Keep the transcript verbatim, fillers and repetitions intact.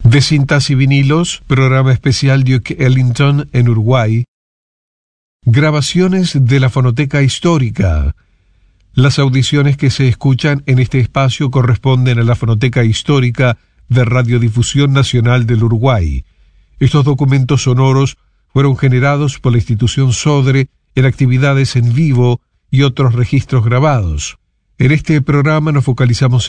De cintas y vinilos, programa especial Duke Ellington en Uruguay. Grabaciones de la Fonoteca Histórica. Las audiciones que se escuchan en este espacio corresponden a la Fonoteca Histórica de Radiodifusión Nacional del Uruguay. Estos documentos sonoros fueron generados por la institución Sodre en actividades en vivo y otros registros grabados. En este programa nos focalizamos